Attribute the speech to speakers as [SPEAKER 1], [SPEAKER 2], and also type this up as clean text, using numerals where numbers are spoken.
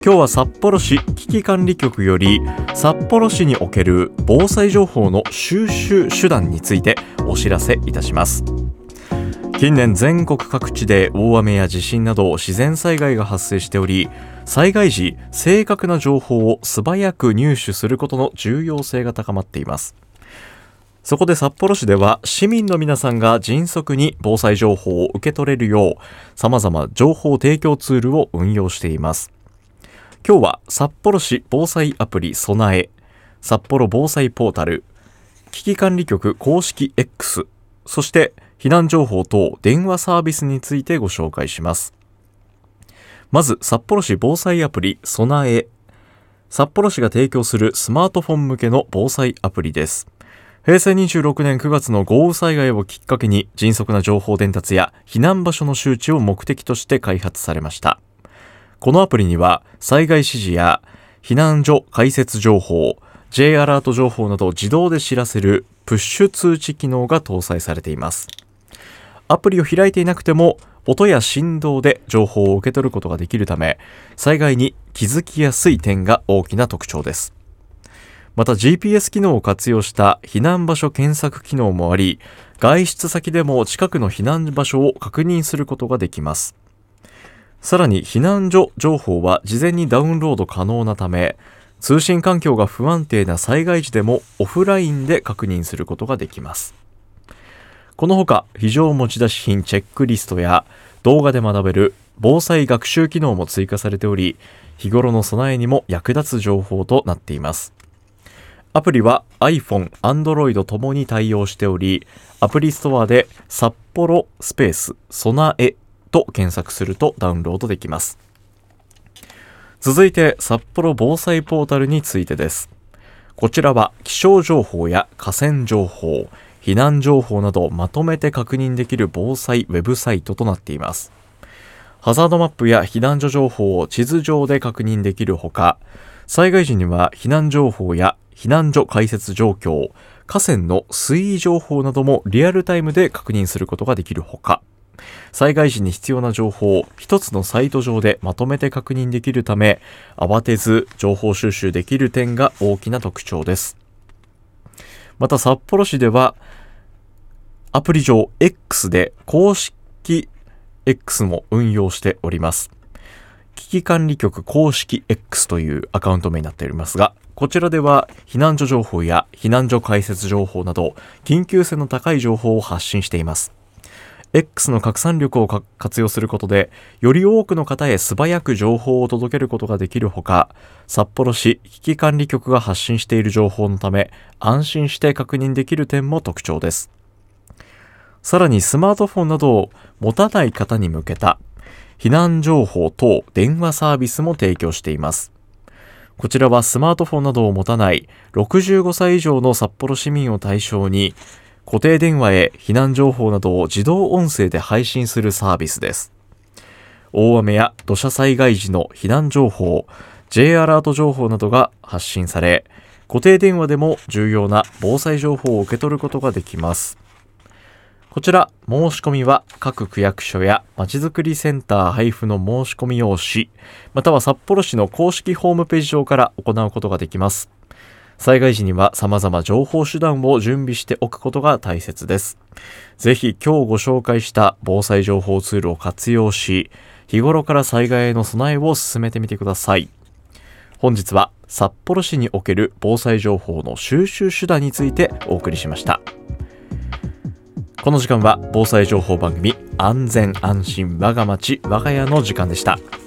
[SPEAKER 1] 今日は札幌市危機管理局より札幌市における防災情報の収集手段についてお知らせいたします。近年全国各地で大雨や地震など自然災害が発生しており、災害時正確な情報を素早く入手することの重要性が高まっています。そこで札幌市では市民の皆さんが迅速に防災情報を受け取れるよう様々情報提供ツールを運用しています。今日は札幌市防災アプリ備え、札幌防災ポータル、危機管理局公式 X、そして避難情報等電話サービスについてご紹介します。まず札幌市防災アプリ備え。札幌市が提供するスマートフォン向けの防災アプリです。平成26年9月の豪雨災害をきっかけに迅速な情報伝達や避難場所の周知を目的として開発されました。このアプリには災害指示や避難所開設情報、J アラート情報などを自動で知らせるプッシュ通知機能が搭載されています。アプリを開いていなくても音や振動で情報を受け取ることができるため、災害に気づきやすい点が大きな特徴です。また GPS 機能を活用した避難場所検索機能もあり、外出先でも近くの避難場所を確認することができます。さらに避難所情報は事前にダウンロード可能なため、通信環境が不安定な災害時でもオフラインで確認することができます。このほか非常持ち出し品チェックリストや動画で学べる防災学習機能も追加されており、日頃の備えにも役立つ情報となっています。アプリは iPhone、Android ともに対応しており、アプリストアで札幌スペース備えと検索するとダウンロードできます。続いて札幌防災ポータルについてです。こちらは気象情報や河川情報、避難情報などをまとめて確認できる防災ウェブサイトとなっています。ハザードマップや避難所情報を地図上で確認できるほか、災害時には避難情報や避難所開設状況、河川の水位情報などもリアルタイムで確認することができるほか、災害時に必要な情報を一つのサイト上でまとめて確認できるため、慌てず情報収集できる点が大きな特徴です。また札幌市ではアプリ上 X で公式 X も運用しております。危機管理局公式 X というアカウント名になっておりますが、こちらでは避難所情報や避難所開設情報など緊急性の高い情報を発信しています。X の拡散力を活用することで、より多くの方へ素早く情報を届けることができるほか、札幌市危機管理局が発信している情報のため、安心して確認できる点も特徴です。さらにスマートフォンなどを持たない方に向けた避難情報等電話サービスも提供しています。こちらはスマートフォンなどを持たない65歳以上の札幌市民を対象に、固定電話へ避難情報などを自動音声で配信するサービスです。大雨や土砂災害時の避難情報、J アラート情報などが発信され、固定電話でも重要な防災情報を受け取ることができます。こちら申し込みは各区役所やまちづくりセンター配布の申し込み用紙、または札幌市の公式ホームページ上から行うことができます。災害時には様々情報手段を準備しておくことが大切です。ぜひ今日ご紹介した防災情報ツールを活用し、日頃から災害への備えを進めてみてください。本日は札幌市における防災情報の収集手段についてお送りしました。この時間は防災情報番組安全安心我が町我が家の時間でした。